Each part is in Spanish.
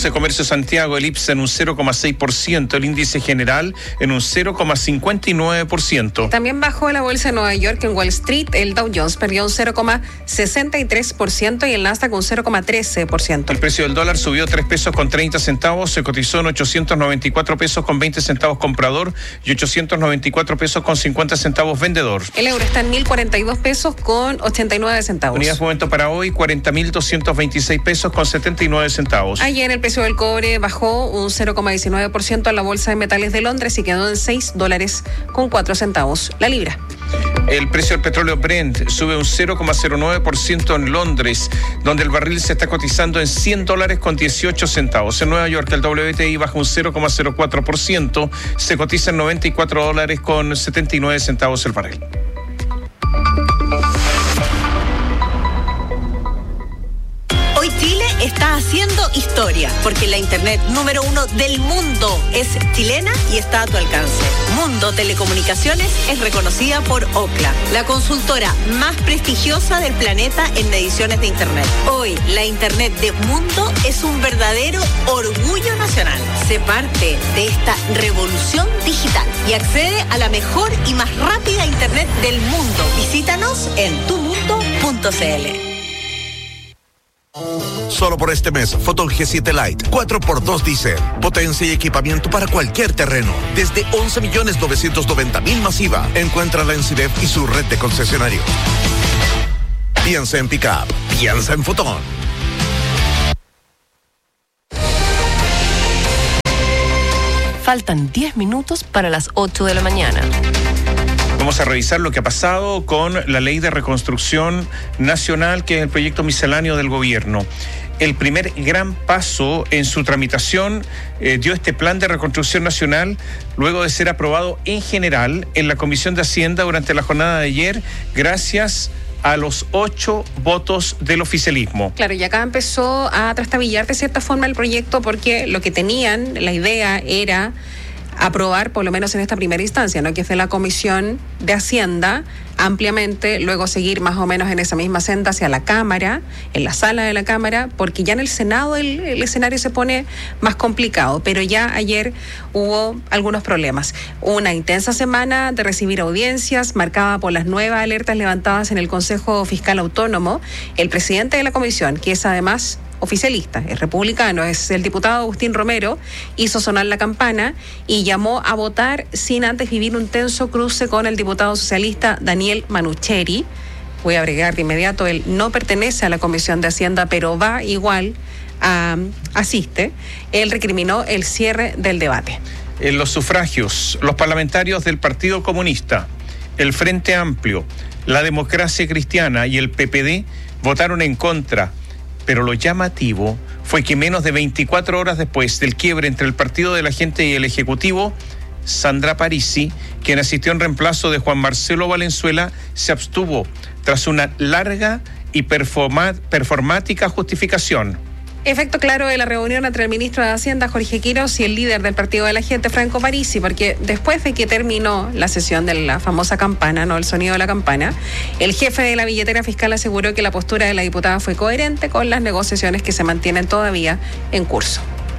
Bolsa de Comercio de Santiago, el IPSA en un 0,6%, el índice general en un 0,59%. También bajó la Bolsa de Nueva York. En Wall Street, el Dow Jones perdió un 0,63% y el Nasdaq un 0,13%. El precio del dólar subió 3 pesos con 30 centavos, se cotizó en 894 pesos con 20 centavos comprador y 894 pesos con 50 centavos vendedor. El euro está en 1.042 pesos con 89 centavos. Unidades de momento para hoy, 40.226 pesos con 79 centavos. Ayer el precio del cobre bajó un 0,19% en la Bolsa de Metales de Londres y quedó en $6.04 la libra. El precio del petróleo Brent sube un 0,09% en Londres, donde el barril se está cotizando en $100 con 18 centavos. En Nueva York el WTI baja un 0,04%, se cotiza en $94 con 79 centavos el barril. Hoy Chile está haciendo historia, porque la internet número 1 del mundo es chilena y está a tu alcance. Mundo Telecomunicaciones es reconocida por Ookla, la consultora más prestigiosa del planeta en mediciones de internet. Hoy, la internet de Mundo es un verdadero orgullo nacional. Sé parte de esta revolución digital y accede a la mejor y más rápida internet del mundo. Visítanos en tumundo.cl. Solo por este mes, Foton G7 Lite, 4x2 diésel, potencia y equipamiento para cualquier terreno, desde 11.990.000 masiva. Encuéntrala en CIDEF y su red de concesionarios. Piensa en pick-up, piensa en Foton. Faltan 10 minutos para las 8 de la mañana. Vamos a revisar lo que ha pasado con la Ley de Reconstrucción Nacional, que es el proyecto misceláneo del gobierno. El primer gran paso en su tramitación dio este plan de reconstrucción nacional luego de ser aprobado en general en la Comisión de Hacienda durante la jornada de ayer, gracias a los 8 votos del oficialismo. Claro, y acá empezó a trastabillar de cierta forma el proyecto, porque lo que tenían, la idea era aprobar, por lo menos en esta primera instancia, ¿no?, que es de la Comisión de Hacienda, ampliamente, luego seguir más o menos en esa misma senda hacia la Cámara, en la sala de la Cámara, porque ya en el Senado el escenario se pone más complicado, pero ya ayer hubo algunos problemas. Una intensa semana de recibir audiencias, marcada por las nuevas alertas levantadas en el Consejo Fiscal Autónomo. El presidente de la comisión, que es además oficialista, es republicano, es el diputado Agustín Romero, hizo sonar la campana y llamó a votar sin antes vivir un tenso cruce con el diputado socialista Daniel Manucheri. Voy a agregar de inmediato, él no pertenece a la Comisión de Hacienda, pero va igual, asiste. Él recriminó el cierre del debate. En los sufragios, los parlamentarios del Partido Comunista, el Frente Amplio, la Democracia Cristiana y el PPD votaron en contra. Pero lo llamativo fue que menos de 24 horas después del quiebre entre el Partido de la Gente y el Ejecutivo, Sandra Parisi, quien asistió en reemplazo de Juan Marcelo Valenzuela, se abstuvo tras una larga y performática justificación. Efecto claro de la reunión entre el ministro de Hacienda, Jorge Quiroz, y el líder del Partido de la Gente, Franco Parisi, porque después de que terminó la sesión de la famosa campana, no el sonido de la campana, el jefe de la billetera fiscal aseguró que la postura de la diputada fue coherente con las negociaciones que se mantienen todavía en curso.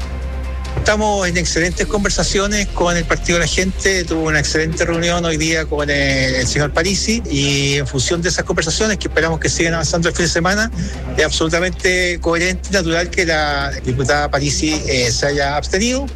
Estamos en excelentes conversaciones con el Partido de la Gente. Tuvo una excelente reunión hoy día con el señor Parisi, y en función de esas conversaciones, que esperamos que sigan avanzando el fin de semana, es absolutamente coherente y natural que la diputada Parisi se haya abstenido.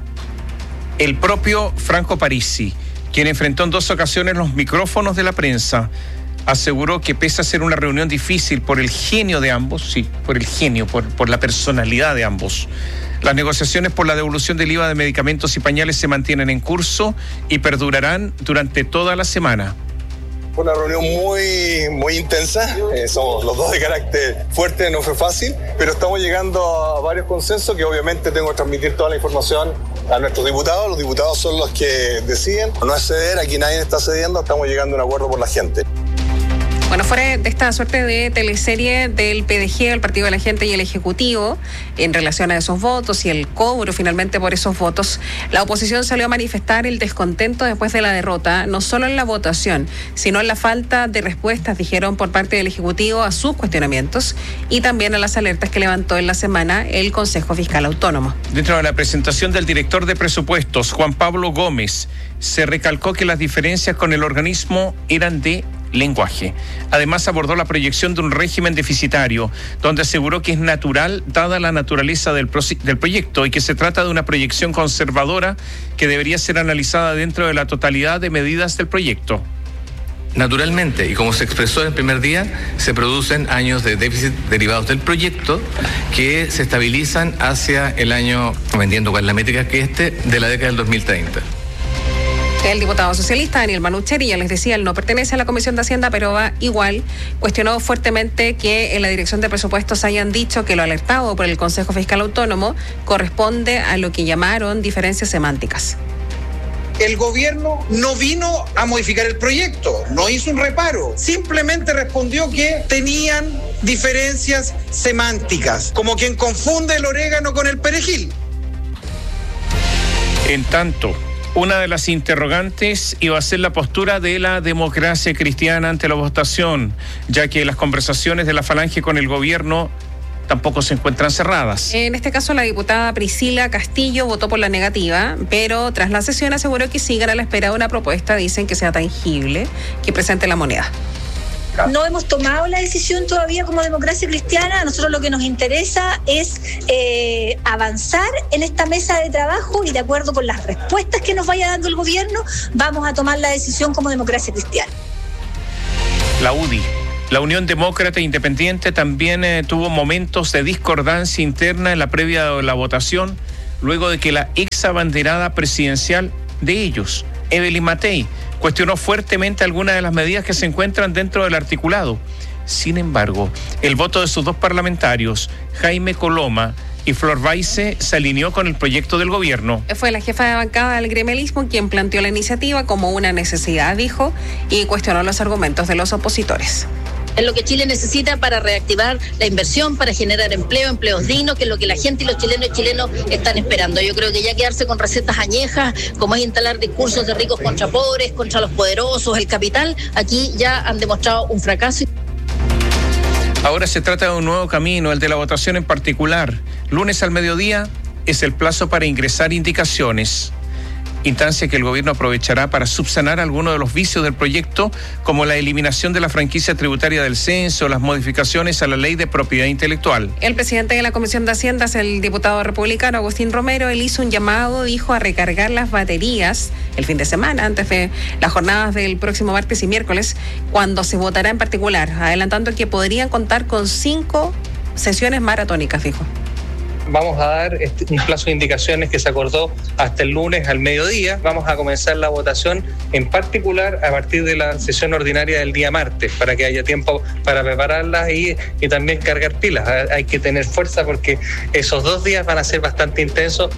El propio Franco Parisi, quien enfrentó en 2 ocasiones los micrófonos de la prensa, aseguró que pese a ser una reunión difícil por el genio de ambos, sí, por el genio, por la personalidad de ambos, las negociaciones por la devolución del IVA de medicamentos y pañales se mantienen en curso y perdurarán durante toda la semana. Fue una reunión muy intensa, somos los dos de carácter fuerte, no fue fácil, pero estamos llegando a varios consensos que obviamente tengo que transmitir toda la información a nuestros diputados. Los diputados son los que deciden, no es ceder, aquí nadie está cediendo, estamos llegando a un acuerdo por la gente. Bueno, fuera de esta suerte de teleserie del PDG, el Partido de la Gente y el Ejecutivo, en relación a esos votos y el cobro finalmente por esos votos, la oposición salió a manifestar el descontento después de la derrota, no solo en la votación, sino en la falta de respuestas, dijeron, por parte del Ejecutivo a sus cuestionamientos y también a las alertas que levantó en la semana el Consejo Fiscal Autónomo. Dentro de la presentación del director de presupuestos, Juan Pablo Gómez, se recalcó que las diferencias con el organismo eran de lenguaje. Además, abordó la proyección de un régimen deficitario, donde aseguró que es natural, dada la naturaleza del proyecto, y que se trata de una proyección conservadora que debería ser analizada dentro de la totalidad de medidas del proyecto. Naturalmente, y como se expresó en el primer día, se producen años de déficit derivados del proyecto que se estabilizan hacia el año, no entiendo cuál es la métrica, que de la década del 2030. El diputado socialista Daniel Manucheri, ya les decía, él no pertenece a la Comisión de Hacienda, pero va igual, cuestionó fuertemente que en la Dirección de Presupuestos hayan dicho que lo alertado por el Consejo Fiscal Autónomo corresponde a lo que llamaron diferencias semánticas. El gobierno no vino a modificar el proyecto, no hizo un reparo, simplemente respondió que tenían diferencias semánticas, como quien confunde el orégano con el perejil. En tanto, una de las interrogantes iba a ser la postura de la democracia cristiana ante la votación, ya que las conversaciones de la Falange con el gobierno tampoco se encuentran cerradas. En este caso, la diputada Priscila Castillo votó por la negativa, pero tras la sesión aseguró que sigan a la espera de una propuesta, dicen, que sea tangible, que presente la moneda. No hemos tomado la decisión todavía como democracia cristiana. A nosotros lo que nos interesa es avanzar en esta mesa de trabajo y de acuerdo con las respuestas que nos vaya dando el gobierno, vamos a tomar la decisión como democracia cristiana. La UDI, la Unión Demócrata Independiente, también tuvo momentos de discordancia interna en la previa de la votación, luego de que la ex abanderada presidencial de ellos, Evelyn Matei, cuestionó fuertemente algunas de las medidas que se encuentran dentro del articulado. Sin embargo, el voto de sus dos parlamentarios, Jaime Coloma y Flor Baise, se alineó con el proyecto del gobierno. Fue la jefa de bancada del gremialismo quien planteó la iniciativa como una necesidad, dijo, y cuestionó los argumentos de los opositores. Es lo que Chile necesita para reactivar la inversión, para generar empleo, empleos dignos, que es lo que la gente y los chilenos y chilenos están esperando. Yo creo que ya quedarse con recetas añejas, como es instalar discursos de ricos contra pobres, contra los poderosos, el capital, aquí ya han demostrado un fracaso. Ahora se trata de un nuevo camino, el de la votación en particular. Lunes al mediodía es el plazo para ingresar indicaciones. Instancia que el gobierno aprovechará para subsanar algunos de los vicios del proyecto, como la eliminación de la franquicia tributaria del censo, las modificaciones a la ley de propiedad intelectual. El presidente de la Comisión de Hacienda, el diputado republicano Agustín Romero, él hizo un llamado, dijo, a recargar las baterías el fin de semana, antes de las jornadas del próximo martes y miércoles, cuando se votará en particular, adelantando que podrían contar con 5 sesiones maratónicas, dijo. Vamos a dar un plazo de indicaciones que se acordó hasta el lunes al mediodía. Vamos a comenzar la votación en particular a partir de la sesión ordinaria del día martes, para que haya tiempo para prepararlas y también cargar pilas. Hay que tener fuerza porque esos 2 días van a ser bastante intensos.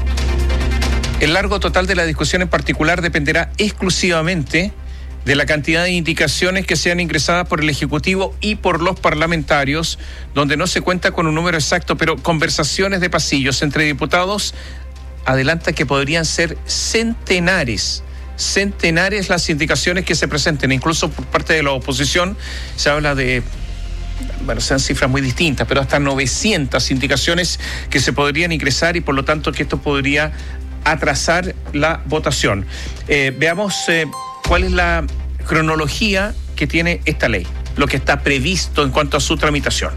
El largo total de la discusión en particular dependerá exclusivamente de la cantidad de indicaciones que sean ingresadas por el Ejecutivo y por los parlamentarios, donde no se cuenta con un número exacto, pero conversaciones de pasillos entre diputados adelanta que podrían ser centenares las indicaciones que se presenten. Incluso por parte de la oposición se habla de, sean cifras muy distintas, pero hasta 900 indicaciones que se podrían ingresar y por lo tanto que esto podría atrasar la votación. Veamos cuál es la cronología que tiene esta ley, lo que está previsto en cuanto a su tramitación.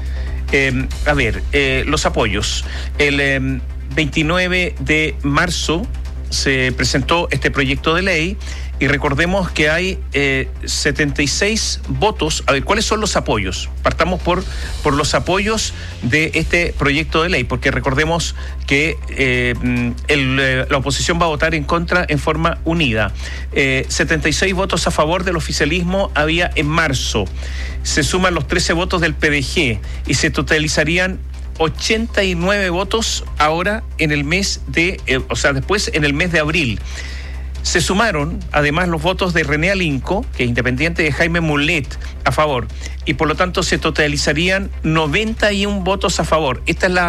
Los apoyos. El 29 de marzo se presentó este proyecto de ley y recordemos que hay 76 votos. A ver, ¿cuáles son los apoyos? Partamos por los de este proyecto de ley, porque recordemos que la oposición va a votar en contra en forma unida. 76 votos a favor del oficialismo había en marzo. Se suman los 13 votos del PDG y se totalizarían 89 votos ahora en el mes después en el mes de abril. Se sumaron además los votos de René Alinco, que es independiente, de Jaime Mulet a favor, y por lo tanto se totalizarían 91 votos a favor. Esta es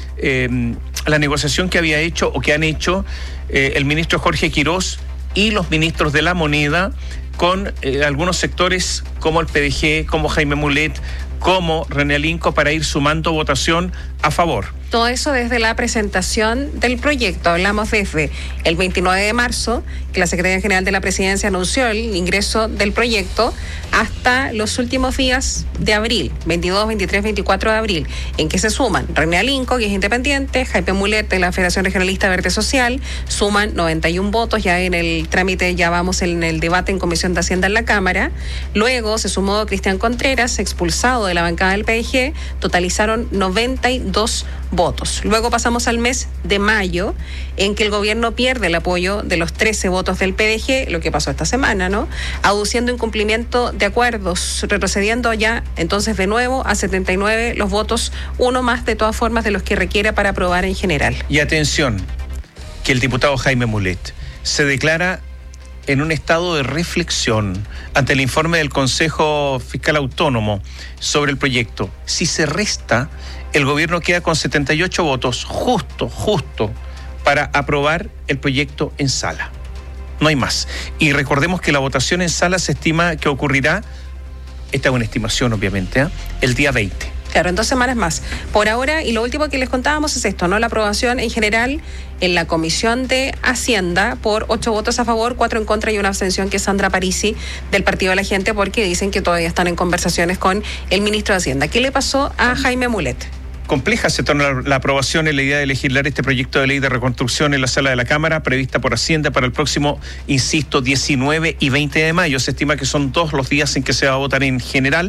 la negociación que había hecho o que han hecho el ministro Jorge Quirós y los ministros de la Moneda con algunos sectores como el PDG, como Jaime Mulet, como René Alinco, para ir sumando votación a favor. Todo eso desde la presentación del proyecto. Hablamos desde el 29 de marzo, que la Secretaría General de la Presidencia anunció el ingreso del proyecto, hasta los últimos días de abril, 22, 23, 24 de abril, en que se suman René Alinco, que es independiente, Jaime Mulet, de la Federación Regionalista Verde Social, suman 91 votos, ya en el trámite, ya vamos en el debate en Comisión de Hacienda en la Cámara. Luego se sumó Cristian Contreras, expulsado de la bancada del PDG, totalizaron 92 votos. Luego pasamos al mes de mayo, en que el gobierno pierde el apoyo de los 13 votos del PDG, lo que pasó esta semana, ¿no? Aduciendo incumplimiento de acuerdos, retrocediendo ya entonces de nuevo a 79 los votos, uno más de todas formas de los que requiere para aprobar en general. Y atención, que el diputado Jaime Mulet se declara en un estado de reflexión ante el informe del Consejo Fiscal Autónomo sobre el proyecto. Si se resta, el gobierno queda con 78 votos, justo, para aprobar el proyecto en sala. No hay más. Y recordemos que la votación en sala se estima que ocurrirá, esta es una estimación obviamente, el día 20. Claro, en 2 semanas más. Por ahora, y lo último que les contábamos es esto, ¿no? La aprobación en general en la Comisión de Hacienda por 8 votos a favor, 4 en contra y una abstención, que es Sandra Parisi, del Partido de la Gente, porque dicen que todavía están en conversaciones con el ministro de Hacienda. ¿Qué le pasó a Jaime Mulet? Compleja se torna la aprobación en la idea de legislar este proyecto de ley de reconstrucción en la sala de la Cámara, prevista por Hacienda para el próximo, insisto, 19 y 20 de mayo. Se estima que son 2 los días en que se va a votar en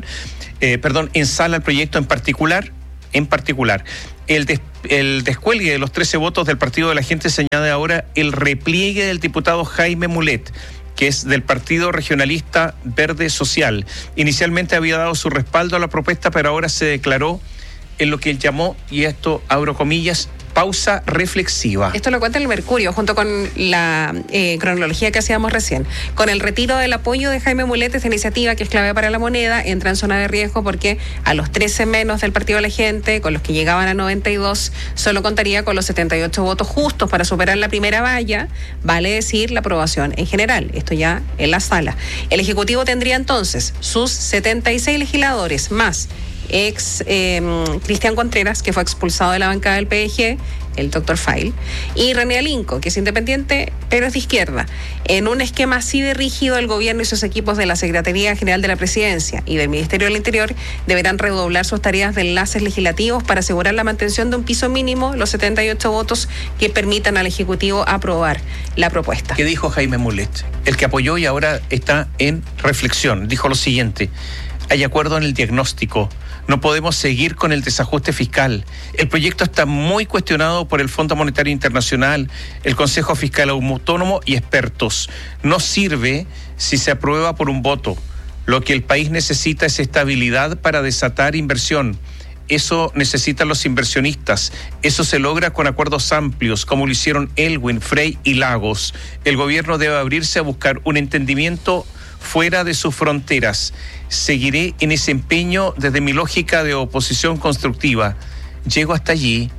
sala el proyecto en particular. El descuelgue de los 13 votos del Partido de la Gente se añade ahora el repliegue del diputado Jaime Mulet, que es del Partido Regionalista Verde Social. Inicialmente había dado su respaldo a la propuesta, pero ahora se declaró en lo que él llamó, y esto abro comillas, pausa reflexiva. Esto lo cuenta el Mercurio, junto con la cronología que hacíamos recién. Con el retiro del apoyo de Jaime Mulet, esta iniciativa, que es clave para la moneda, entra en zona de riesgo porque a los 13 menos del Partido de la Gente, con los que llegaban a 92, solo contaría con los 78 votos justos para superar la primera valla, vale decir la aprobación en general. Esto ya en la sala. El Ejecutivo tendría entonces sus 76 legisladores más Cristian Contreras, que fue expulsado de la bancada del PDG, el Dr. File, y René Alinco, que es independiente, pero es de izquierda. En un esquema así de rígido, el gobierno y sus equipos de la Secretaría General de la Presidencia y del Ministerio del Interior deberán redoblar sus tareas de enlaces legislativos para asegurar la mantención de un piso mínimo, los 78 votos que permitan al Ejecutivo aprobar la propuesta. ¿Qué dijo Jaime Mulet? El que apoyó y ahora está en reflexión. Dijo lo siguiente: hay acuerdo en el diagnóstico. No podemos seguir con el desajuste fiscal. El proyecto está muy cuestionado por el Fondo Monetario Internacional, el Consejo Fiscal Autónomo y expertos. No sirve si se aprueba por un voto. Lo que el país necesita es estabilidad para desatar inversión. Eso necesitan los inversionistas. Eso se logra con acuerdos amplios, como lo hicieron Elwin, Frey y Lagos. El gobierno debe abrirse a buscar un entendimiento fuera de sus fronteras. Seguiré en ese empeño desde mi lógica de oposición constructiva. Llego hasta allí.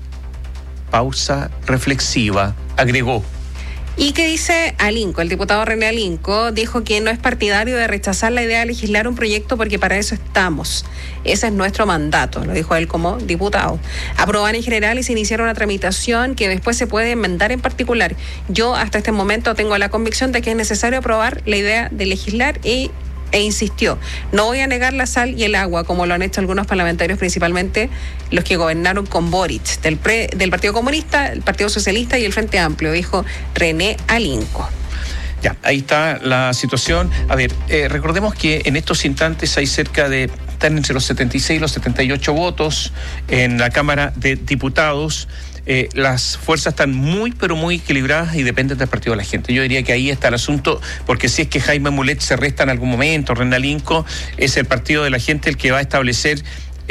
Pausa reflexiva, agregó. ¿Y qué dice Alinco? El diputado René Alinco dijo que no es partidario de rechazar la idea de legislar un proyecto porque para eso estamos. Ese es nuestro mandato, lo dijo él como diputado. Aprobar en general y se iniciar una tramitación que después se puede enmendar en particular. Yo hasta este momento tengo la convicción de que es necesario aprobar la idea de legislar e insistió, no voy a negar la sal y el agua, como lo han hecho algunos parlamentarios, principalmente los que gobernaron con Boric, del Partido Comunista, el Partido Socialista y el Frente Amplio, dijo René Alinco. Ya, ahí está la situación. A ver, recordemos que en estos instantes están entre los 76 y los 78 votos en la Cámara de Diputados. Las fuerzas están muy, pero muy equilibradas y dependen del Partido de la Gente. Yo diría que ahí está el asunto, porque si es que Jaime Mulet se resta en algún momento, René Alinco, es el Partido de la Gente el que va a establecer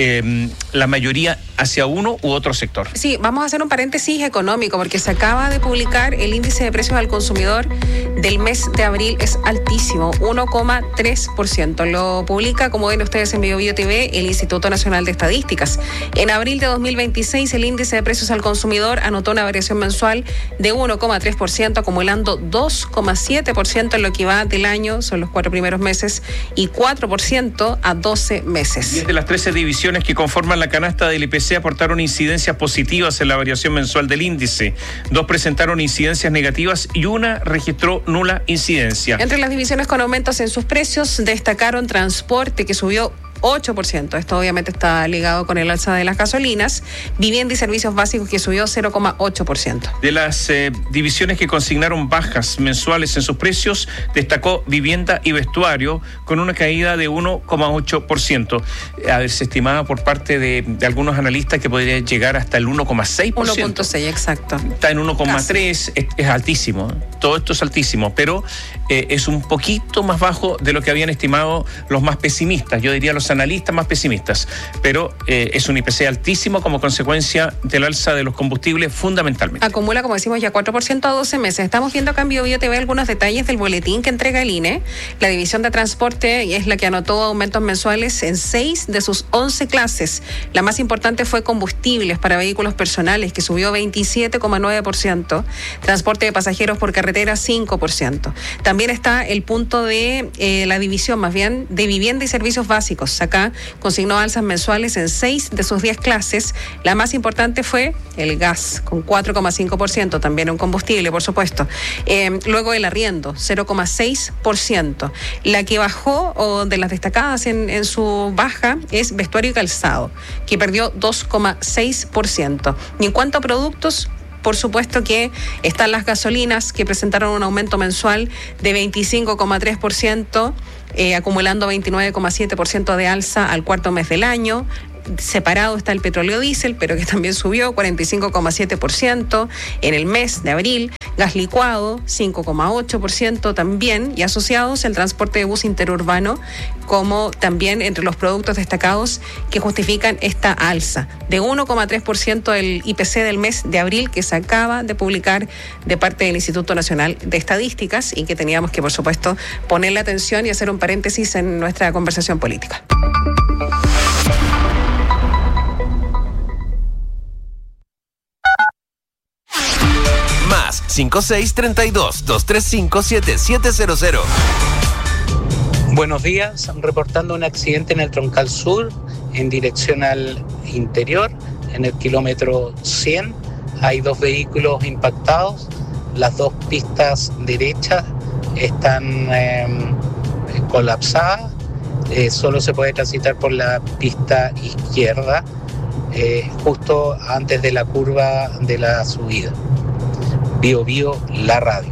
la mayoría hacia uno u otro sector. Sí, vamos a hacer un paréntesis económico, porque se acaba de publicar el índice de precios al consumidor del mes de abril es altísimo, 1,3%. Lo publica, como ven ustedes en BioBio TV, el Instituto Nacional de Estadísticas. En abril de 2026, el índice de precios al consumidor anotó una variación mensual de 1,3%, acumulando 2,7% en lo que va del año, son los 4 primeros meses, y 4% a 12 meses. 10 de las 13 divisiones que conforman la canasta del IPC aportaron incidencias positivas en la variación mensual del índice. 2 presentaron incidencias negativas y una registró nula incidencia. Entre las divisiones con aumentos en sus precios destacaron transporte, que subió 8%. Esto obviamente está ligado con el alza de las gasolinas. Vivienda y servicios básicos, que subió 0,8%. De las divisiones que consignaron bajas mensuales en sus precios, destacó vivienda y vestuario con una caída de 1,8%. Se estimaba por parte de algunos analistas que podría llegar hasta el 1,6%. 1,6, exacto. Está en 1,3, es altísimo. Todo esto es altísimo, pero es un poquito más bajo de lo que habían estimado los más pesimistas. Yo diría los analistas más pesimistas, pero es un IPC altísimo como consecuencia del alza de los combustibles fundamentalmente. Acumula, como decimos, ya 4% a 12 meses. Estamos viendo acá en BioBio TV algunos detalles del boletín que entrega el INE. La división de transporte es la que anotó aumentos mensuales en 6 de sus 11 clases. La más importante fue combustibles para vehículos personales, que subió 27,9%. Transporte de pasajeros por carretera, 5%. También está el punto de la división, más bien, de vivienda y servicios básicos. Acá consignó alzas mensuales en 6 de sus 10 clases. La más importante fue el gas, con 4,5%, también un combustible, por supuesto. Luego el arriendo, 0,6%. La que bajó, o de las destacadas en su baja, es vestuario y calzado, que perdió 2,6%. Y en cuanto a productos, por supuesto que están las gasolinas, que presentaron un aumento mensual de 25,3%, acumulando 29,7% de alza al cuarto mes del año. Separado está el petróleo diésel, pero que también subió 45,7% en el mes de abril. Gas licuado, 5,8% también. Y asociados el transporte de bus interurbano, como también entre los productos destacados que justifican esta alza de 1,3% del IPC del mes de abril, que se acaba de publicar de parte del Instituto Nacional de Estadísticas, y que teníamos que, por supuesto, ponerle atención y hacer un paréntesis en nuestra conversación política. Más 5632-235-7700. Buenos días, reportando un accidente en el Troncal Sur en dirección al interior, en el kilómetro 100. Hay 2 vehículos impactados, las 2 pistas derechas están colapsadas, solo se puede transitar por la pista izquierda, justo antes de la curva de la subida. BioBio, la radio.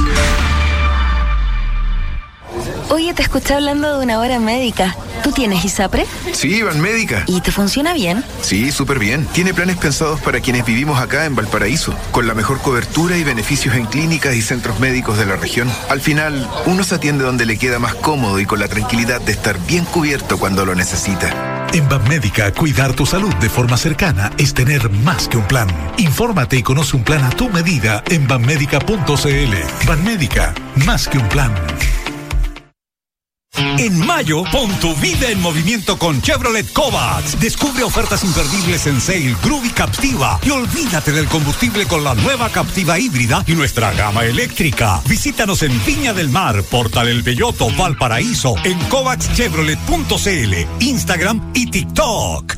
Oye, te escuché hablando de una hora médica. ¿Tú tienes ISAPRE? Sí, Banmédica. ¿Y te funciona bien? Sí, súper bien. Tiene planes pensados para quienes vivimos acá en Valparaíso, con la mejor cobertura y beneficios en clínicas y centros médicos de la región. Al final, uno se atiende donde le queda más cómodo y con la tranquilidad de estar bien cubierto cuando lo necesita. En Banmédica, cuidar tu salud de forma cercana es tener más que un plan. Infórmate y conoce un plan a tu medida en banmédica.cl. Banmédica, más que un plan. En mayo, pon tu vida en movimiento con Chevrolet Kovacs. Descubre ofertas imperdibles en Sail, Groove y Captiva. Y olvídate del combustible con la nueva Captiva híbrida y nuestra gama eléctrica. Visítanos en Viña del Mar, Portal El Belloto, Valparaíso, en kovacschevrolet.cl, Instagram y TikTok.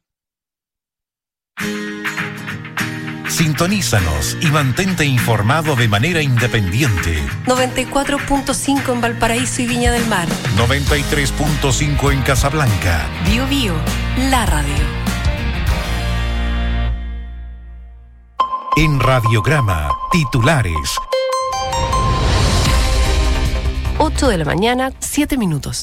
Sintonízanos y mantente informado de manera independiente. 94.5 en Valparaíso y Viña del Mar. 93.5 en Casablanca. BioBio, la radio. En Radiograma, titulares. 8 de la mañana, 7 minutos.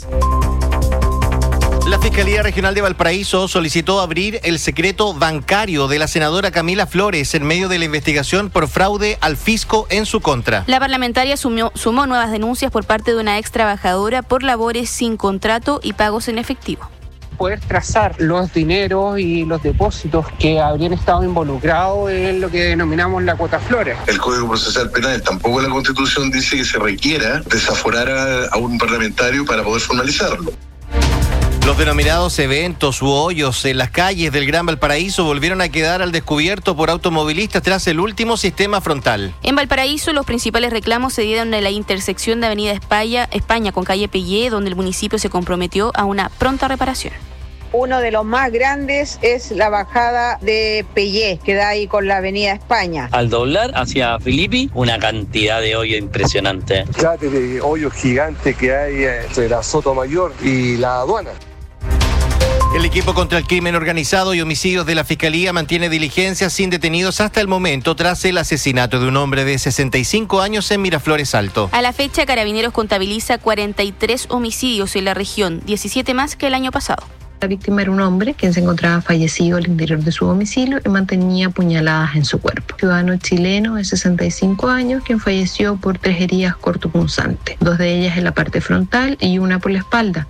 La Fiscalía Regional de Valparaíso solicitó abrir el secreto bancario de la senadora Camila Flores en medio de la investigación por fraude al fisco en su contra. La parlamentaria sumó nuevas denuncias por parte de una ex trabajadora por labores sin contrato y pagos en efectivo. poder trazar los dineros y los depósitos que habrían estado involucrados en lo que denominamos la cuota Flores. El Código Procesal Penal, tampoco la Constitución dice que se requiera desaforar a un parlamentario para poder formalizarlo. Los denominados eventos u hoyos en las calles del Gran Valparaíso volvieron a quedar al descubierto por automovilistas tras el último sistema frontal. En Valparaíso, los principales reclamos se dieron en la intersección de Avenida España con calle Pellé, donde el municipio se comprometió a una pronta reparación. Uno de los más grandes es la bajada de Pellé, que da ahí con la Avenida España. Al doblar hacia Filippi, una cantidad de hoyo impresionante. Cráter de hoyos gigantes que hay entre la Sotomayor y la aduana. El equipo contra el crimen organizado y homicidios de la Fiscalía mantiene diligencias sin detenidos hasta el momento tras el asesinato de un hombre de 65 años en Miraflores Alto. A la fecha, Carabineros contabiliza 43 homicidios en la región, 17 más que el año pasado. La víctima era un hombre quien se encontraba fallecido al interior de su domicilio y mantenía puñaladas en su cuerpo. Ciudadano chileno de 65 años quien falleció por 3 heridas cortopunzantes, 2 de ellas en la parte frontal y una por la espalda.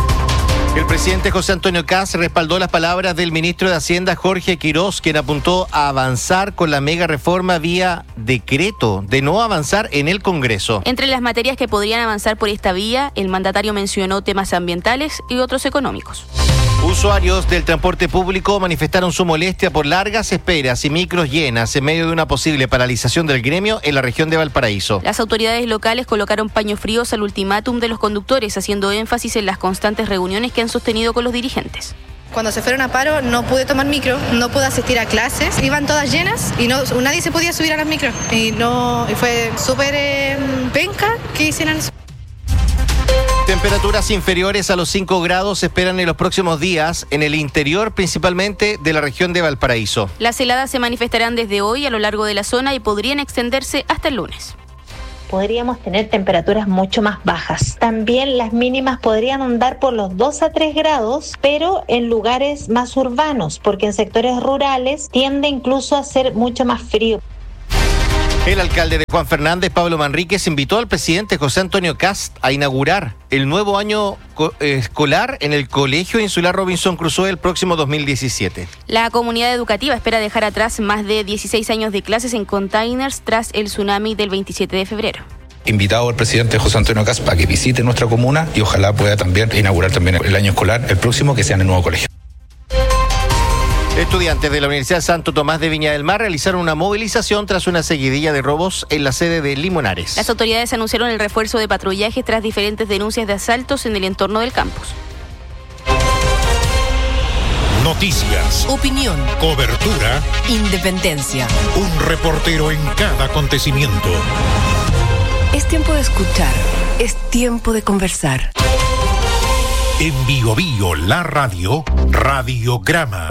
El presidente José Antonio Kast respaldó las palabras del ministro de Hacienda Jorge Quirós, quien apuntó a avanzar con la mega reforma vía decreto, de no avanzar en el Congreso. Entre las materias que podrían avanzar por esta vía, el mandatario mencionó temas ambientales y otros económicos. Usuarios del transporte público manifestaron su molestia por largas esperas y micros llenas en medio de una posible paralización del gremio en la región de Valparaíso. Las autoridades locales colocaron paños fríos al ultimátum de los conductores, haciendo énfasis en las constantes reuniones que han sostenido con los dirigentes. Cuando se fueron a paro no pude tomar micro, no pude asistir a clases, iban todas llenas y nadie se podía subir a las micros. Y fue súper penca que hicieran eso. Temperaturas inferiores a los 5 grados se esperan en los próximos días en el interior, principalmente de la región de Valparaíso. Las heladas se manifestarán desde hoy a lo largo de la zona y podrían extenderse hasta el lunes. Podríamos tener temperaturas mucho más bajas. También las mínimas podrían andar por los 2 a 3 grados, pero en lugares más urbanos, porque en sectores rurales tiende incluso a ser mucho más frío. El alcalde de Juan Fernández, Pablo Manríquez, invitó al presidente José Antonio Kast a inaugurar el nuevo año escolar en el Colegio Insular Robinson Crusoe el próximo 2017. La comunidad educativa espera dejar atrás más de 16 años de clases en containers tras el tsunami del 27 de febrero. Invitado al presidente José Antonio Kast para que visite nuestra comuna y ojalá pueda también inaugurar también el año escolar, el próximo, que sea en el nuevo colegio. Estudiantes de la Universidad Santo Tomás de Viña del Mar realizaron una movilización tras una seguidilla de robos en la sede de Limonares. Las autoridades anunciaron el refuerzo de patrullaje tras diferentes denuncias de asaltos en el entorno del campus. Noticias, opinión, cobertura, independencia. Un reportero en cada acontecimiento. Es tiempo de escuchar, es tiempo de conversar. En Bio Bio, la radio, Radiograma.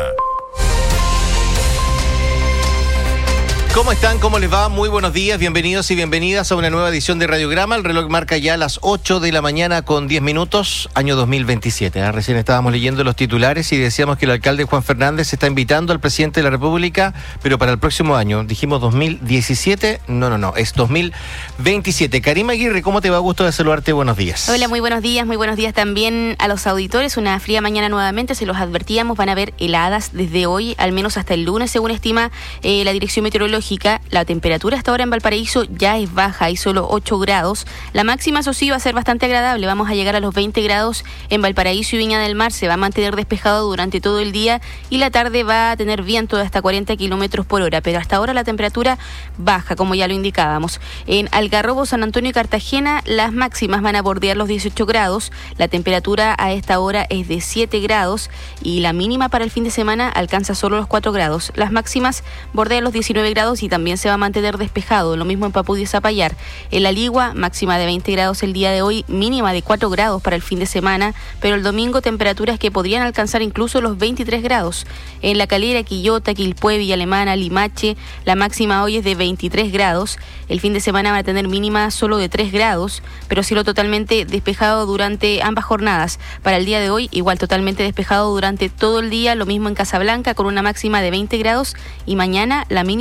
¿Cómo están? ¿Cómo les va? Muy buenos días, bienvenidos y bienvenidas a una nueva edición de Radiograma. El reloj marca ya las 8 de la mañana con 10 minutos, año 2027. Recién estábamos leyendo los titulares y decíamos que el alcalde Juan Fernández está invitando al presidente de la República, pero para el próximo año. Dijimos 2017, no, es 2027. Karima Aguirre, ¿cómo te va? Gusto de saludarte, buenos días. Hola, muy buenos días también a los auditores. Una fría mañana nuevamente, se los advertíamos, van a haber heladas desde hoy, al menos hasta el lunes, según estima la Dirección Meteorológica. La temperatura hasta ahora en Valparaíso ya es baja, hay solo 8 grados. La máxima, eso sí, va a ser bastante agradable. Vamos a llegar a los 20 grados en Valparaíso y Viña del Mar. Se va a mantener despejado durante todo el día y la tarde va a tener viento de hasta 40 kilómetros por hora. Pero hasta ahora la temperatura baja, como ya lo indicábamos. En Algarrobo, San Antonio y Cartagena, las máximas van a bordear los 18 grados. La temperatura a esta hora es de 7 grados y la mínima para el fin de semana alcanza solo los 4 grados. Las máximas bordean los 19 grados y también se va a mantener despejado. Lo mismo en Papú y Zapallar. En La Ligua, máxima de 20 grados el día de hoy, mínima de 4 grados para el fin de semana, pero el domingo temperaturas que podrían alcanzar incluso los 23 grados. En La Calera, Quillota, Quilpué, Villa Alemana, Limache, la máxima hoy es de 23 grados. El fin de semana van a tener mínima solo de 3 grados, pero cielo totalmente despejado durante ambas jornadas. Para el día de hoy, igual totalmente despejado durante todo el día, lo mismo en Casablanca con una máxima de 20 grados y mañana la mínima en Casablanca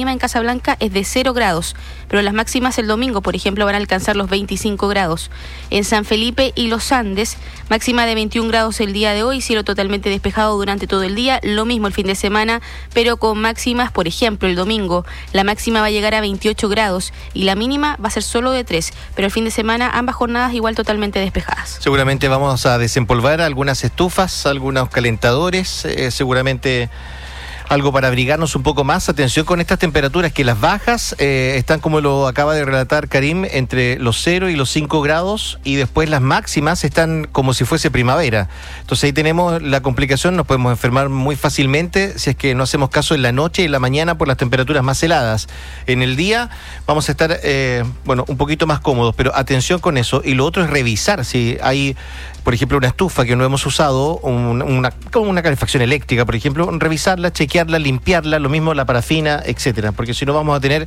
Blanca es de 0 grados, pero las máximas el domingo, por ejemplo, van a alcanzar los 25 grados. En San Felipe y Los Andes, máxima de 21 grados el día de hoy, cielo totalmente despejado durante todo el día, lo mismo el fin de semana, pero con máximas, por ejemplo, el domingo, la máxima va a llegar a 28 grados y la mínima va a ser solo de 3, pero el fin de semana ambas jornadas igual totalmente despejadas. Seguramente vamos a desempolvar algunas estufas, algunos calentadores, seguramente algo para abrigarnos un poco más. Atención con estas temperaturas, que las bajas están, como lo acaba de relatar Karim, entre los 0 y los 5 grados, y después las máximas están como si fuese primavera. Entonces ahí tenemos la complicación, nos podemos enfermar muy fácilmente si es que no hacemos caso en la noche y en la mañana por las temperaturas más heladas. En el día vamos a estar, un poquito más cómodos, pero atención con eso. Y lo otro es revisar si hay, por ejemplo, una estufa que no hemos usado, como una calefacción eléctrica, por ejemplo, revisarla, chequearla, limpiarla, lo mismo la parafina, etcétera, porque si no vamos a tener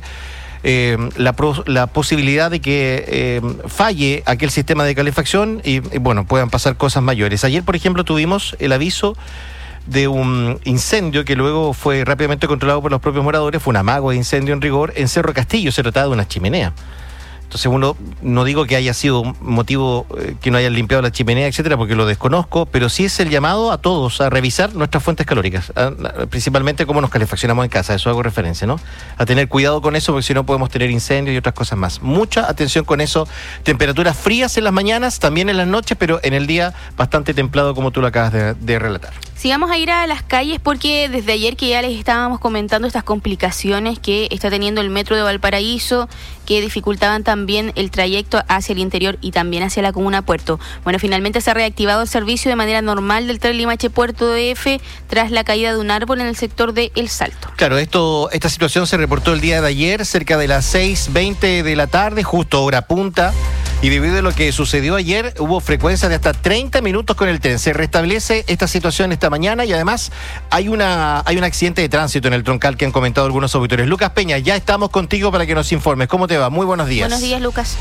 la posibilidad de que falle aquel sistema de calefacción y puedan pasar cosas mayores. Ayer, por ejemplo, tuvimos el aviso de un incendio que luego fue rápidamente controlado por los propios moradores. Fue un amago de incendio en rigor en Cerro Castillo, se trataba de una chimenea. Entonces no digo que haya sido motivo que no hayan limpiado la chimenea, etcétera, porque lo desconozco, pero sí es el llamado a todos a revisar nuestras fuentes calóricas, principalmente cómo nos calefaccionamos en casa, eso hago referencia, ¿no? A tener cuidado con eso, porque si no podemos tener incendios y otras cosas más. Mucha atención con eso. Temperaturas frías en las mañanas, también en las noches, pero en el día bastante templado, como tú lo acabas de relatar. Sí, vamos a ir a las calles porque desde ayer que ya les estábamos comentando estas complicaciones que está teniendo el metro de Valparaíso, que dificultaban también el trayecto hacia el interior y también hacia la comuna Puerto. Bueno, finalmente se ha reactivado el servicio de manera normal del tren Limache Puerto DF tras la caída de un árbol en el sector de El Salto. Claro, esta situación se reportó el día de ayer, cerca de las 6:20 de la tarde, justo hora punta. Y debido a lo que sucedió ayer, hubo frecuencia de hasta 30 minutos con el tren. Se restablece esta situación esta mañana y además hay un accidente de tránsito en el troncal que han comentado algunos auditores. Lucas Peña, ya estamos contigo para que nos informes. ¿Cómo te va? Muy buenos días. Buenos días, Lucas.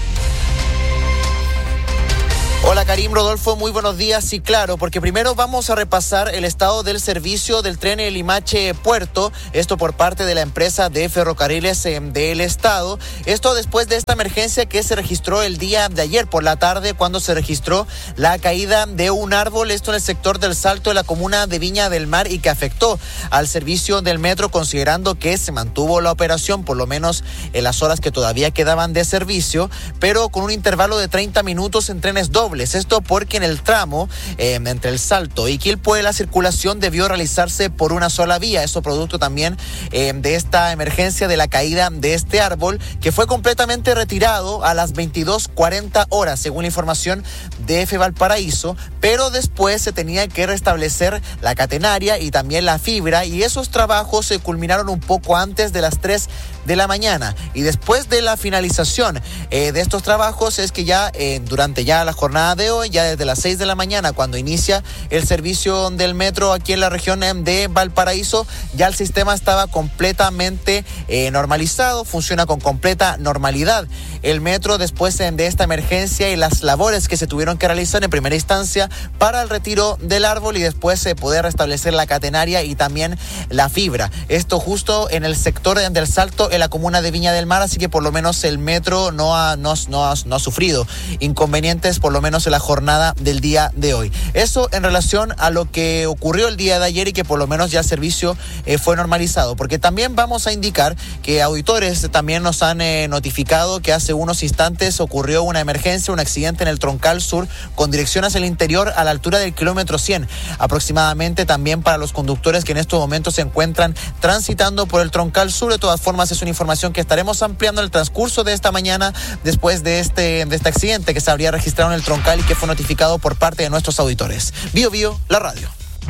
Hola Karim, Rodolfo, muy buenos días. Sí, claro, porque primero vamos a repasar el estado del servicio del tren Limache Puerto, esto por parte de la empresa de ferrocarriles del estado. Esto después de esta emergencia que se registró el día de ayer por la tarde, cuando se registró la caída de un árbol, esto en el sector del Salto de la comuna de Viña del Mar, y que afectó al servicio del metro, considerando que se mantuvo la operación por lo menos en las horas que todavía quedaban de servicio, pero con un intervalo de 30 minutos en trenes dobles. Esto porque en el tramo entre el Salto y Quilpué la circulación debió realizarse por una sola vía. Esto producto también de esta emergencia de la caída de este árbol, que fue completamente retirado a las 22:40 horas, según la información de F Valparaíso, pero después se tenía que restablecer la catenaria y también la fibra, y esos trabajos se culminaron un poco antes de las 3 de la mañana. Y después de la finalización de estos trabajos es que ya durante ya la jornada de hoy, ya desde las 6 de la mañana, cuando inicia el servicio del metro aquí en la región de Valparaíso, ya el sistema estaba completamente normalizado, funciona con completa normalidad. El metro, después de esta emergencia y las labores que se tuvieron que realizar en primera instancia para el retiro del árbol y después poder restablecer la catenaria y también la fibra. Esto justo en el sector del Salto, en la comuna de Viña del Mar, así que por lo menos el metro no ha sufrido inconvenientes, por lo menos en la jornada del día de hoy. Eso en relación a lo que ocurrió el día de ayer y que por lo menos ya el servicio fue normalizado, porque también vamos a indicar que auditores también nos han notificado que hace unos instantes ocurrió una emergencia, un accidente en el troncal sur con dirección hacia el interior a la altura del kilómetro 100 aproximadamente, también para los conductores que en estos momentos se encuentran transitando por el troncal sur. De todas formas, es una información que estaremos ampliando en el transcurso de esta mañana después de este accidente que se habría registrado en el troncal y que fue notificado por parte de nuestros auditores. Bio Bio, la radio.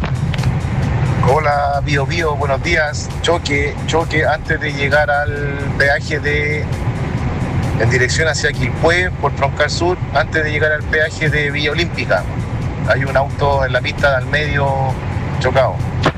Hola Bio Bio, buenos días. Choque antes de llegar al peaje en dirección hacia Quilpué por Troncal Sur, antes de llegar al peaje de Villa Olímpica. Hay un auto en la pista del medio chocado.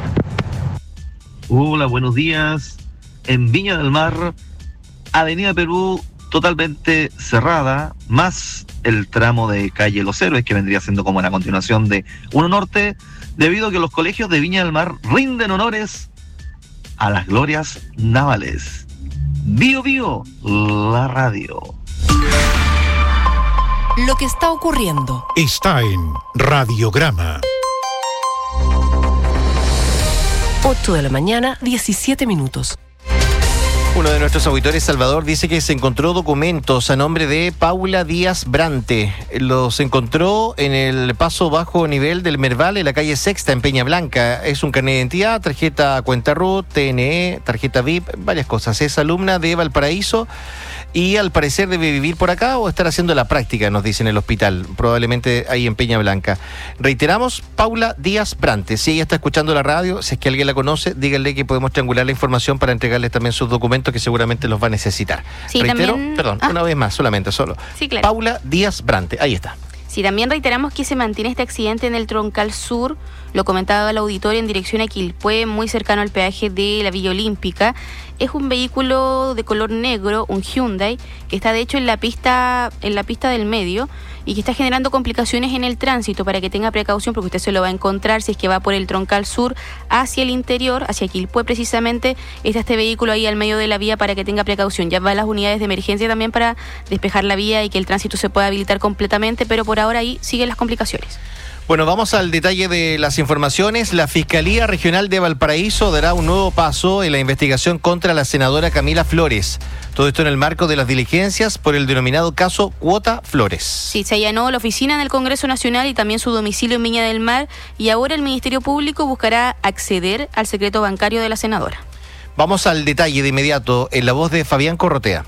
Hola, buenos días. En Viña del Mar, Avenida Perú totalmente cerrada, más el tramo de calle Los Héroes, que vendría siendo como la continuación de 1 Norte, debido a que los colegios de Viña del Mar rinden honores a las glorias navales. Bio Bio, la radio. Lo que está ocurriendo está en Radiograma. 8 de la mañana, 17 minutos. Uno de nuestros auditores, Salvador, dice que se encontró documentos a nombre de Paula Díaz Brante. Los encontró en el paso bajo nivel del Merval en la calle Sexta, en Peña Blanca. Es un carnet de identidad, tarjeta cuenta RUT, TNE, tarjeta VIP, varias cosas. Es alumna de Valparaíso y al parecer debe vivir por acá o estar haciendo la práctica, nos dice en el hospital, probablemente ahí en Peña Blanca. Reiteramos, Paula Díaz Brante. Si ella está escuchando la radio, si es que alguien la conoce, díganle que podemos triangular la información para entregarles también sus documentos que seguramente los va a necesitar. Sí, reitero, también... perdón, una vez más, solo. Sí, claro. Paula Díaz Brante, ahí está. Sí, también reiteramos que se mantiene este accidente en el Troncal Sur, lo comentaba el auditorio, en dirección a Quilpué, muy cercano al peaje de la Villa Olímpica. Es un vehículo de color negro, un Hyundai, que está de hecho en la pista del medio y que está generando complicaciones en el tránsito, para que tenga precaución, porque usted se lo va a encontrar si es que va por el Troncal Sur hacia el interior, hacia Quilpué precisamente. Está este vehículo ahí al medio de la vía, para que tenga precaución. Ya van las unidades de emergencia también para despejar la vía y que el tránsito se pueda habilitar completamente, pero por ahora ahí siguen las complicaciones. Bueno, vamos al detalle de las informaciones. La Fiscalía Regional de Valparaíso dará un nuevo paso en la investigación contra la senadora Camila Flores. Todo esto en el marco de las diligencias por el denominado caso Cuota Flores. Sí, se allanó la oficina en el Congreso Nacional y también su domicilio en Viña del Mar, y ahora el Ministerio Público buscará acceder al secreto bancario de la senadora. Vamos al detalle de inmediato en la voz de Fabián Corrotea.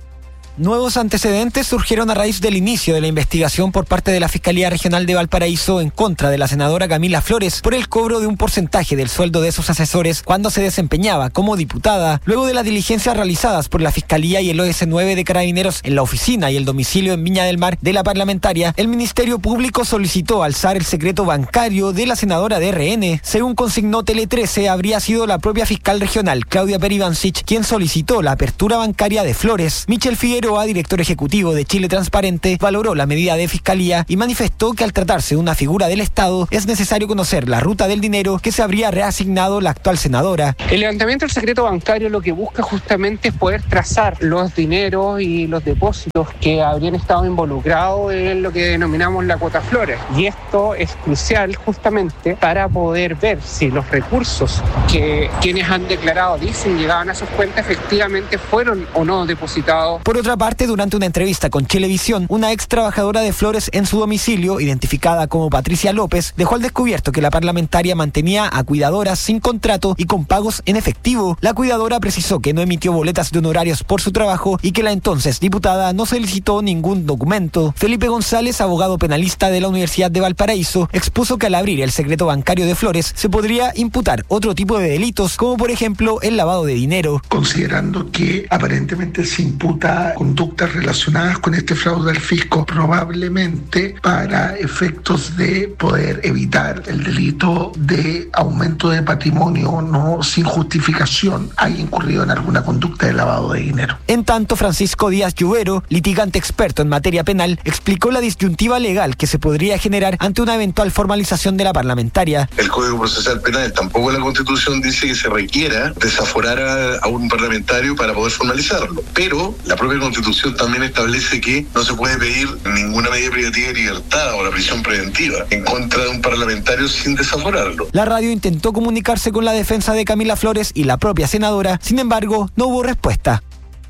Nuevos antecedentes surgieron a raíz del inicio de la investigación por parte de la Fiscalía Regional de Valparaíso en contra de la senadora Camila Flores por el cobro de un porcentaje del sueldo de sus asesores cuando se desempeñaba como diputada. Luego de las diligencias realizadas por la Fiscalía y el OS9 de Carabineros en la oficina y el domicilio en Viña del Mar de la parlamentaria, el Ministerio Público solicitó alzar el secreto bancario de la senadora de RN. Según consignó Tele 13, habría sido la propia fiscal regional, Claudia Peribancic, quien solicitó la apertura bancaria de Flores. Michel Figueroa, director ejecutivo de Chile Transparente, valoró la medida de Fiscalía y manifestó que al tratarse de una figura del Estado es necesario conocer la ruta del dinero que se habría reasignado la actual senadora. El levantamiento del secreto bancario lo que busca justamente es poder trazar los dineros y los depósitos que habrían estado involucrados en lo que denominamos la cuota Flores. Y esto es crucial justamente para poder ver si los recursos que quienes han declarado dicen llegaban a sus cuentas efectivamente fueron o no depositados. Por otra parte, durante una entrevista con Chilevisión, una ex trabajadora de Flores en su domicilio, identificada como Patricia López, dejó al descubierto que la parlamentaria mantenía a cuidadoras sin contrato y con pagos en efectivo. La cuidadora precisó que no emitió boletas de honorarios por su trabajo y que la entonces diputada no solicitó ningún documento. Felipe González, abogado penalista de la Universidad de Valparaíso, expuso que al abrir el secreto bancario de Flores se podría imputar otro tipo de delitos, como por ejemplo el lavado de dinero. Considerando que aparentemente se imputa conductas relacionadas con este fraude al fisco, probablemente para efectos de poder evitar el delito de aumento de patrimonio no sin justificación, haya incurrido en alguna conducta de lavado de dinero. En tanto, Francisco Díaz Lluvero, litigante experto en materia penal, explicó la disyuntiva legal que se podría generar ante una eventual formalización de la parlamentaria. El Código Procesal Penal, tampoco la Constitución dice que se requiera desaforar a un parlamentario para poder formalizarlo, pero la propia Constitución también establece que no se puede pedir ninguna medida privativa de libertad o la prisión preventiva en contra de un parlamentario sin desaforarlo. La radio intentó comunicarse con la defensa de Camila Flores y la propia senadora, sin embargo, no hubo respuesta.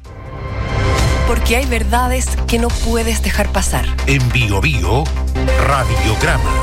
Porque hay verdades que no puedes dejar pasar. En Bio Bio, Radiograma.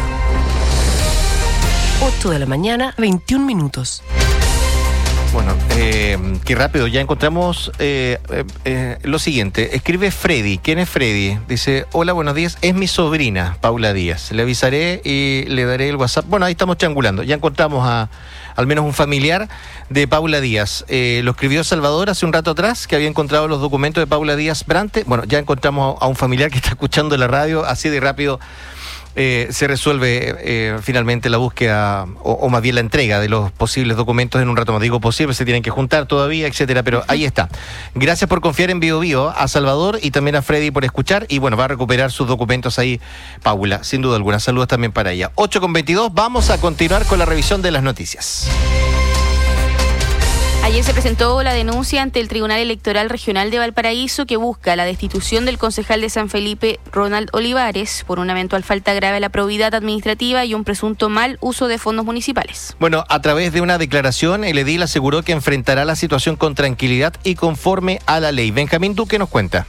8 de la mañana, 21 minutos. Bueno, qué rápido, ya encontramos lo siguiente. Escribe Freddy. ¿Quién es Freddy? Dice, hola, buenos días, es mi sobrina, Paula Díaz. Le avisaré y le daré el WhatsApp. Bueno, ahí estamos triangulando. Ya encontramos al menos un familiar de Paula Díaz. Lo escribió Salvador hace un rato atrás, que había encontrado los documentos de Paula Díaz Brante. Bueno, ya encontramos a un familiar que está escuchando la radio, así de rápido. Se resuelve finalmente la búsqueda o más bien la entrega de los posibles documentos en un rato más. Digo posible, se tienen que juntar todavía, etcétera, pero ahí está. Gracias por confiar en Bio Bio, a Salvador y también a Freddy por escuchar, y bueno, va a recuperar sus documentos ahí Paula, sin duda alguna. Saludos también para ella. 8:22, vamos a continuar con la revisión de las noticias. Ayer se presentó la denuncia ante el Tribunal Electoral Regional de Valparaíso que busca la destitución del concejal de San Felipe, Ronald Olivares, por una eventual falta grave a la probidad administrativa y un presunto mal uso de fondos municipales. Bueno, a través de una declaración, el edil aseguró que enfrentará la situación con tranquilidad y conforme a la ley. Benjamín Duque nos cuenta.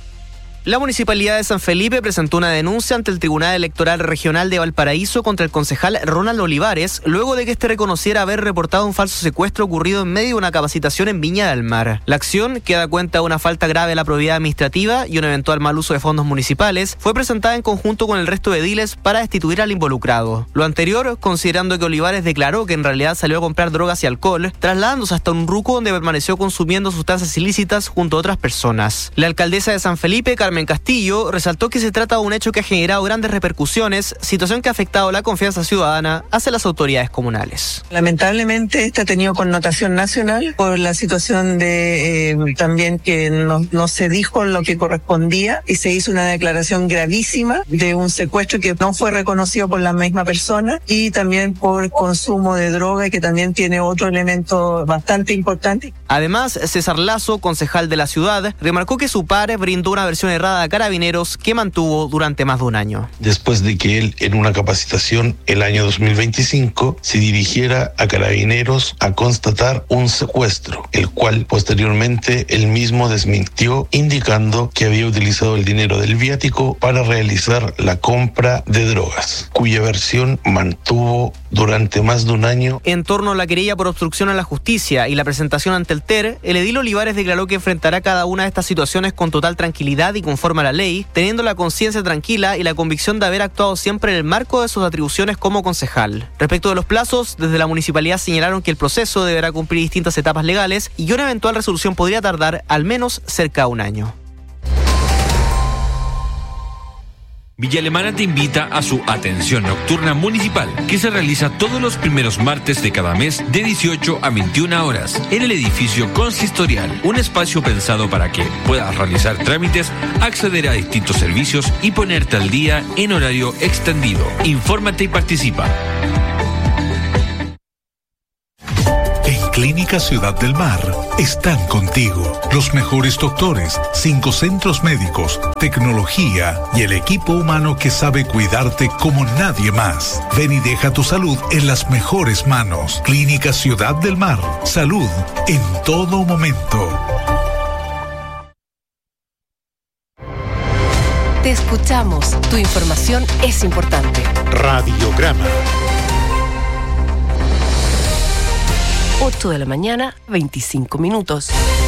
La Municipalidad de San Felipe presentó una denuncia ante el Tribunal Electoral Regional de Valparaíso contra el concejal Ronald Olivares, luego de que este reconociera haber reportado un falso secuestro ocurrido en medio de una capacitación en Viña del Mar. La acción, que da cuenta de una falta grave a la probidad administrativa y un eventual mal uso de fondos municipales, fue presentada en conjunto con el resto de ediles para destituir al involucrado. Lo anterior, considerando que Olivares declaró que en realidad salió a comprar drogas y alcohol, trasladándose hasta un ruco donde permaneció consumiendo sustancias ilícitas junto a otras personas. La alcaldesa de San Felipe, Carmen Castillo, resaltó que se trata de un hecho que ha generado grandes repercusiones, situación que ha afectado la confianza ciudadana hacia las autoridades comunales. Lamentablemente esto ha tenido connotación nacional por la situación de también que no se dijo lo que correspondía y se hizo una declaración gravísima de un secuestro que no fue reconocido por la misma persona y también por consumo de droga, que también tiene otro elemento bastante importante. Además, César Lazo, concejal de la ciudad, remarcó que su par brindó una versión errada a Carabineros que mantuvo durante más de un año. Después de que él, en una capacitación el año 2025, se dirigiera a Carabineros a constatar un secuestro, el cual posteriormente él mismo desmintió, indicando que había utilizado el dinero del viático para realizar la compra de drogas, cuya versión mantuvo durante más de un año. En torno a la querella por obstrucción a la justicia y la presentación ante el TER, el edil Olivares declaró que enfrentará cada una de estas situaciones con total tranquilidad y conforme a la ley, teniendo la conciencia tranquila y la convicción de haber actuado siempre en el marco de sus atribuciones como concejal. Respecto de los plazos, desde la municipalidad señalaron que el proceso deberá cumplir distintas etapas legales y que una eventual resolución podría tardar al menos cerca de un año. Villa Alemana te invita a su Atención Nocturna Municipal, que se realiza todos los primeros martes de cada mes de 18 a 21 horas en el edificio consistorial, un espacio pensado para que puedas realizar trámites, acceder a distintos servicios y ponerte al día en horario extendido. Infórmate y participa. Clínica Ciudad del Mar están contigo. Los mejores doctores, 5 centros médicos, tecnología y el equipo humano que sabe cuidarte como nadie más. Ven y deja tu salud en las mejores manos. Clínica Ciudad del Mar. Salud en todo momento. Te escuchamos. Tu información es importante. Radiograma. 8 de la mañana, 25 minutos.